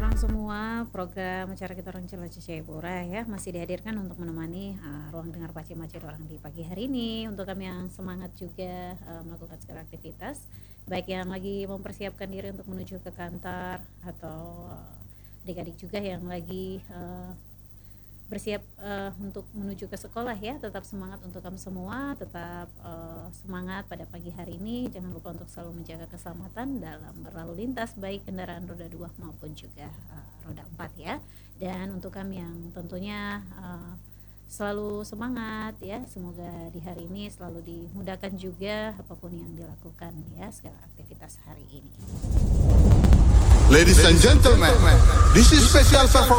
teman-teman semua, program acara kita orang Jelajah Jayapura ya masih dihadirkan untuk menemani ruang dengar Pak Cimacir orang di pagi hari ini. Untuk kami yang semangat juga melakukan segala aktivitas, baik yang lagi mempersiapkan diri untuk menuju ke kantor atau adik-adik juga yang lagi bersiap untuk menuju ke sekolah ya. Tetap semangat untuk kami semua, tetap semangat pada pagi hari ini. Jangan lupa untuk selalu menjaga keselamatan dalam berlalu lintas, baik kendaraan roda 2 maupun juga roda 4 ya. Dan untuk kami yang tentunya selalu semangat ya, semoga di hari ini selalu dimudahkan juga apapun yang dilakukan ya, segala aktivitas hari ini. Ladies and gentlemen, this is special performance